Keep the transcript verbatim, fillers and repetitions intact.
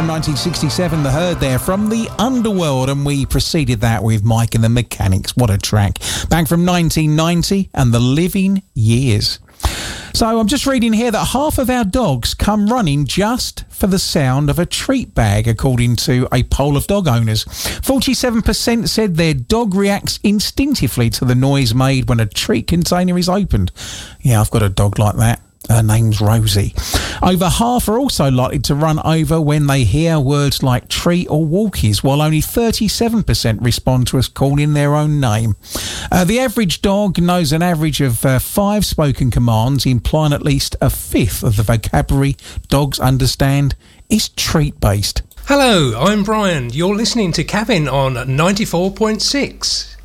from nineteen sixty-seven, The Herd there from the Underworld, and we preceded that with Mike and the Mechanics. What a track. Back from nineteen ninety and The Living Years. So I'm just reading here that half of our dogs come running just for the sound of a treat bag, according to a poll of dog owners. forty-seven percent said their dog reacts instinctively to the noise made when a treat container is opened. Yeah, I've got a dog like that. Her name's Rosie. Over half are also likely to run over when they hear words like treat or walkies, while only thirty-seven percent respond to us calling their own name. Uh, the average dog knows an average of uh, five spoken commands, implying at least a fifth of the vocabulary dogs understand is treat-based. Hello, I'm Brian. You're listening to Cabin on ninety-four point six.